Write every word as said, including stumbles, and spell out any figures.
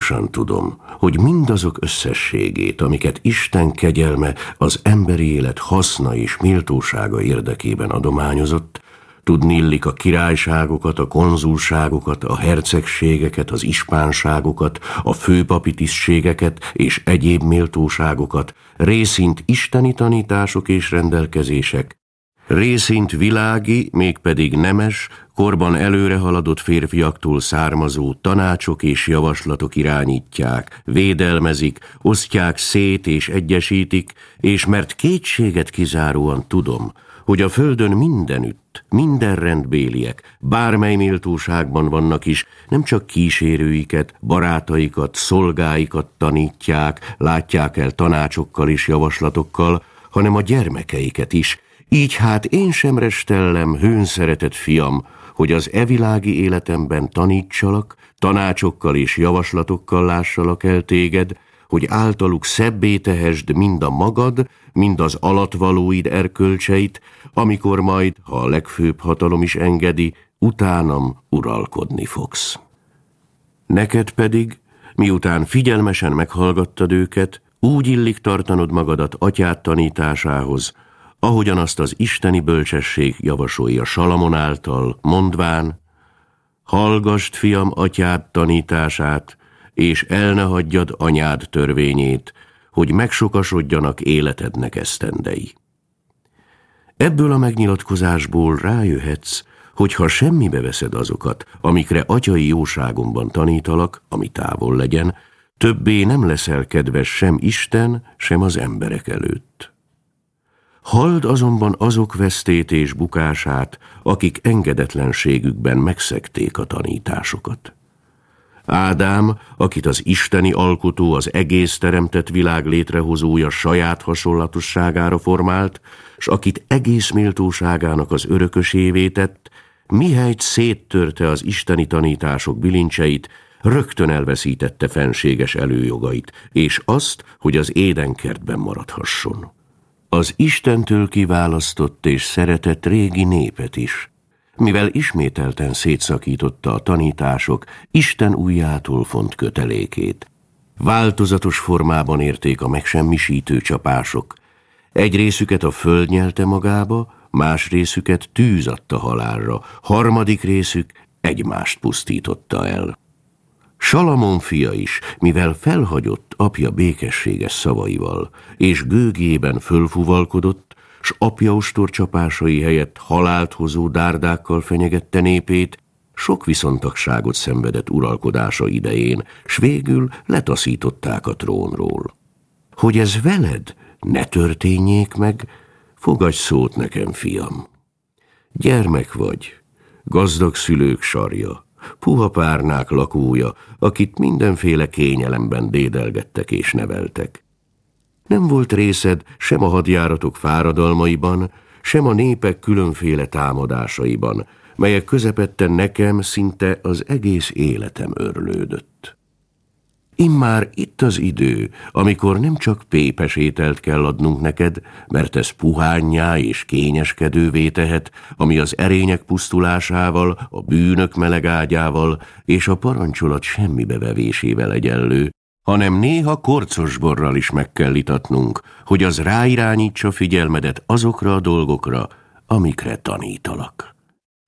Pontosan tudom, hogy mindazok összességét, amiket Isten kegyelme az emberi élet haszna és méltósága érdekében adományozott, tudnillik a királyságokat, a konzulságokat, a hercegségeket, az ispánságokat, a főpapi tisztségeket és egyéb méltóságokat, részint isteni tanítások és rendelkezések, részint világi, mégpedig nemes, korban előre haladott férfiaktól származó tanácsok és javaslatok irányítják, védelmezik, osztják szét és egyesítik, és mert kétséget kizáróan tudom, hogy a földön mindenütt, minden rendbéliek, bármely méltóságban vannak is, nem csak kísérőiket, barátaikat, szolgáikat tanítják, látják el tanácsokkal és javaslatokkal, hanem a gyermekeiket is. Így hát én sem restellem, hőnszeretett fiam, hogy az evilági életemben tanítsalak, tanácsokkal és javaslatokkal lássalak el téged, hogy általuk szebbé tehesd mind a magad, mind az alatvalóid erkölcseit, amikor majd, ha a legfőbb hatalom is engedi, utánam uralkodni fogsz. Neked pedig, miután figyelmesen meghallgattad őket, úgy illik tartanod magadat atyád tanításához, ahogyan azt az isteni bölcsesség javasolja Salamon által, mondván: hallgasd, fiam, atyád tanítását, és el ne hagyjad anyád törvényét, hogy megsokasodjanak életednek esztendei. Ebből a megnyilatkozásból rájöhetsz, hogy ha semmibe veszed azokat, amikre atyai jóságomban tanítalak, ami távol legyen, többé nem leszel kedves sem Isten, sem az emberek előtt. Halld azonban azok vesztét és bukását, akik engedetlenségükben megszegték a tanításokat. Ádám, akit az isteni alkotó, az egész teremtett világ létrehozója saját hasonlatosságára formált, s akit egész méltóságának az örökösévé tett, mihelyt széttörte az isteni tanítások bilincseit, rögtön elveszítette fenséges előjogait, és azt, hogy az édenkertben maradhasson. Az Istentől kiválasztott és szeretett régi népet is, mivel ismételten szétszakította a tanítások Isten ujjától font kötelékét. Változatos formában érték a megsemmisítő csapások. Egy részüket a föld nyelte magába, más részüket tűz adta halálra, harmadik részük egymást pusztította el. Salamon fia is, mivel felhagyott apja békességes szavaival, és gőgében fölfuvalkodott, s apja ostorcsapásai helyett halált hozó dárdákkal fenyegette népét, sok viszontagságot szenvedett uralkodása idején, s végül letaszították a trónról. Hogy ez veled ne történjék meg, fogadj szót nekem, fiam. Gyermek vagy, gazdag szülők sarja, puha párnák lakója, akit mindenféle kényelemben dédelgettek és neveltek. Nem volt részed sem a hadjáratok fáradalmaiban, sem a népek különféle támadásaiban, melyek közepette nekem szinte az egész életem örlődött. Immár itt az idő, amikor nem csak pépes ételt kell adnunk neked, mert ez puhánnyá és kényeskedővé tehet, ami az erények pusztulásával, a bűnök melegágyával és a parancsolat semmibevevésével egyenlő, hanem néha korcos borral is meg kell itatnunk, hogy az ráirányítsa figyelmedet azokra a dolgokra, amikre tanítalak.